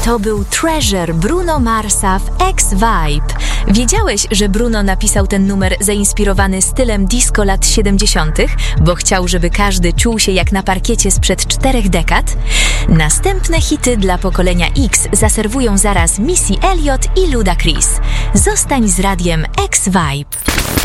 To był Treasure Bruno Marsa w X-Vibe. Wiedziałeś, że Bruno napisał ten numer zainspirowany stylem disco lat 70., bo chciał, żeby każdy czuł się jak na parkiecie sprzed 4 dekad? Następne hity dla pokolenia X zaserwują zaraz Missy Elliott i Ludacris. Zostań z radiem X-Vibe.